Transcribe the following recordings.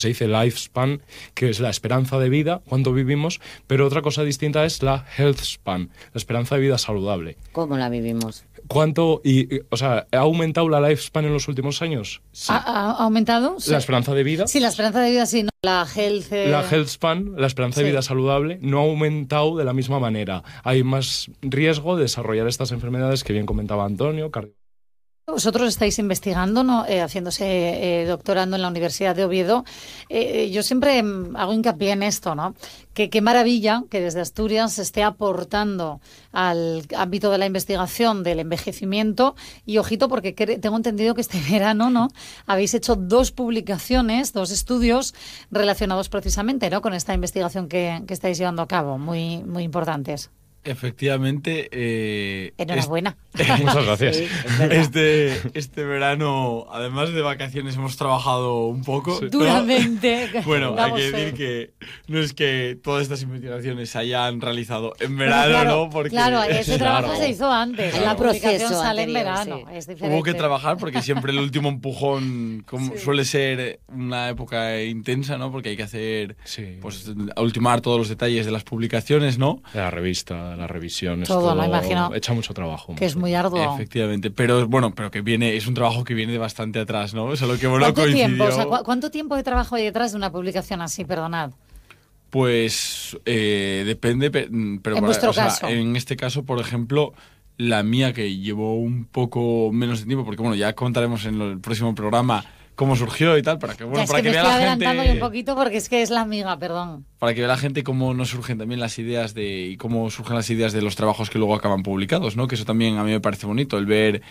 Se dice lifespan, que es la esperanza de vida, cuánto vivimos, pero otra cosa distinta es la health span, la esperanza de vida saludable. ¿Cómo la vivimos? ¿Cuánto, o sea, ha aumentado la lifespan en los últimos años? Sí. ¿Ha aumentado? ¿La esperanza de vida? Sí, la esperanza de vida sí, no. La health span, la esperanza de vida saludable, no ha aumentado de la misma manera. Hay más riesgo de desarrollar estas enfermedades que bien comentaba Antonio, Vosotros estáis investigando, ¿no? Haciéndose doctorando en la Universidad de Oviedo. Yo siempre hago hincapié en esto, ¿no? Qué maravilla que desde Asturias se esté aportando al ámbito de la investigación del envejecimiento. Y ojito, porque tengo entendido que este verano, ¿no?, habéis hecho 2 publicaciones, 2 estudios relacionados precisamente, ¿no?, con esta investigación que estáis llevando a cabo, muy, muy importantes. Efectivamente. Enhorabuena. Muchas gracias. Sí, Este verano, además de vacaciones, hemos trabajado un poco. Sí. Duramente. Bueno, hay Vamos, que decir que no es que todas estas investigaciones se hayan realizado en Pero verano, claro, ¿no? Porque claro, ese trabajo Claro. se hizo antes. Hay La un proceso publicación sale en anterior, verano. sí. Es diferente. hubo que trabajar porque siempre el último empujón suele ser una época intensa, ¿no? Porque hay que hacer, pues, ultimar todos los detalles de las publicaciones, ¿no? La revista, la revisión, Todo, ¿no? Imagino echa mucho trabajo. que es muy arduo. Efectivamente, pero bueno, pero que viene, es un trabajo que viene de bastante atrás, ¿no? Solo que bueno, ¿Cuánto coincidió. tiempo? O sea, ¿cuánto tiempo de trabajo hay detrás de una publicación así? Perdonad. Pues depende, pero En vuestro caso. en este caso, por ejemplo, la mía, que llevó un poco menos de tiempo, porque bueno, ya contaremos en el próximo programa cómo surgió y tal, para que, bueno, Ya, es para que que me vea estoy la adelantando yo un gente, poquito porque es que es la amiga, perdón. para que vea la gente cómo nos surgen también las ideas y cómo surgen las ideas de los trabajos que luego acaban publicados, ¿no? Que eso también a mí me parece bonito, el ver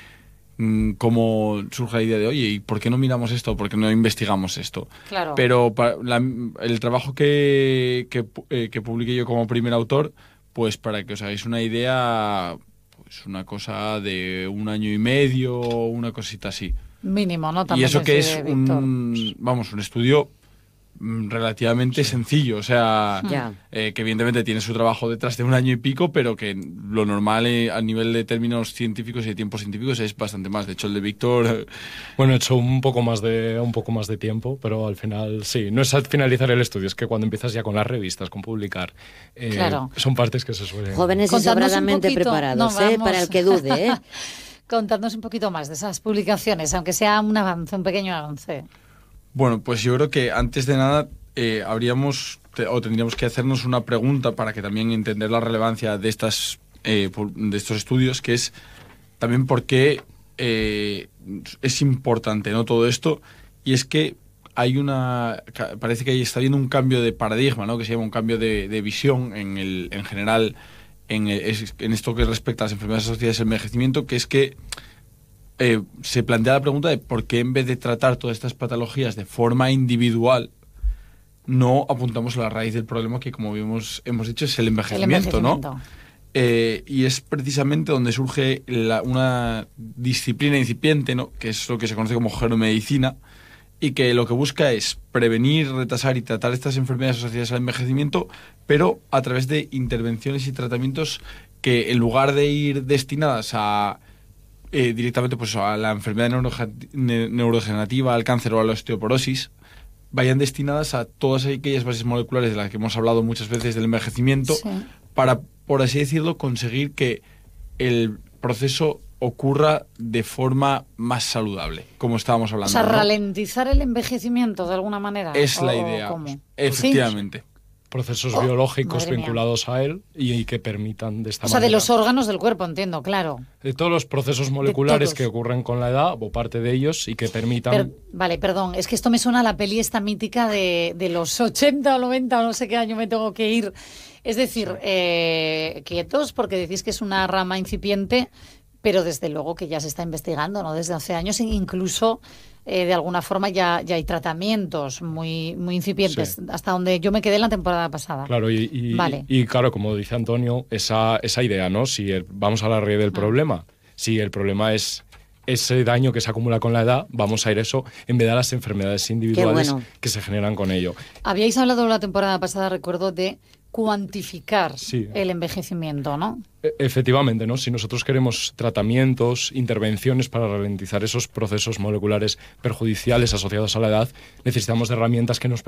cómo surge la idea de, oye, ¿y por qué no miramos esto? ¿Por qué no investigamos esto? Claro. Pero el trabajo que publiqué yo como primer autor, pues para que os hagáis una idea, pues una cosa de 1 año y medio, una cosita así. Mínimo, ¿no? Y También eso que es coincide, Víctor. un estudio relativamente sencillo, o sea, Ya. que evidentemente tiene su trabajo detrás de 1 año y pico, pero que lo normal a nivel de términos científicos y de tiempos científicos es bastante más. De hecho, el de Víctor... Bueno, he hecho un poco más de tiempo, pero al final sí. No es al finalizar el estudio, es que cuando empiezas ya con las revistas, con publicar, Claro. son partes que se suelen... Jóvenes y Contadnos un sobradamente poquito. preparados, No, vamos. para el que dude, ¿eh? Contadnos un poquito más de esas publicaciones, aunque sea un avance, un pequeño avance. Bueno, pues yo creo que antes de nada tendríamos que hacernos una pregunta para que también entender la relevancia de estos estudios, que es también por qué es importante, ¿no?, todo esto. Y es que parece que está habiendo un cambio de paradigma, ¿no?, que se llama un cambio de visión en general en esto que respecta a las enfermedades asociadas al envejecimiento, que es que se plantea la pregunta de por qué, en vez de tratar todas estas patologías de forma individual, no apuntamos a la raíz del problema, que, como hemos dicho, es el envejecimiento, ¿no? Y es precisamente donde surge una disciplina incipiente, ¿no?, que es lo que se conoce como genomedicina, y que lo que busca es prevenir, retrasar y tratar estas enfermedades asociadas al envejecimiento, pero a través de intervenciones y tratamientos que, en lugar de ir destinadas a directamente, pues, a la enfermedad neurodegenerativa, al cáncer o a la osteoporosis, vayan destinadas a todas aquellas bases moleculares de las que hemos hablado muchas veces del envejecimiento, Sí. para, por así decirlo, conseguir que el proceso ocurra de forma más saludable, como estábamos O hablando, sea, ¿no? ralentizar el envejecimiento de alguna manera. Es la ¿O idea, cómo? efectivamente. Procesos biológicos madre mía. vinculados a él y que permitan de esta O sea, de manera... los órganos del cuerpo, entiendo, claro. De todos los procesos moleculares todos. que ocurren con la edad, o parte de ellos, y que permitan... Vale, perdón, es que esto me suena a la peli esta mítica de los 80 o 90 o no sé qué año me tengo que ir. Es decir, quietos, porque decís que es una rama incipiente, pero desde luego que ya se está investigando, ¿no? Desde hace años, incluso de alguna forma ya hay tratamientos muy, muy incipientes, Sí. hasta donde yo me quedé la temporada pasada. Claro, Vale. y claro, como dice Antonio, esa idea, ¿no? Vamos a la raíz del problema. Si el problema es ese daño que se acumula con la edad, vamos a ir eso en vez de a las enfermedades individuales bueno. que se generan con ello. Habíais hablado la temporada pasada, recuerdo, de cuantificar Sí. el envejecimiento, ¿no? Efectivamente, ¿no? Si nosotros queremos tratamientos, intervenciones para ralentizar esos procesos moleculares perjudiciales asociados a la edad, necesitamos de herramientas que nos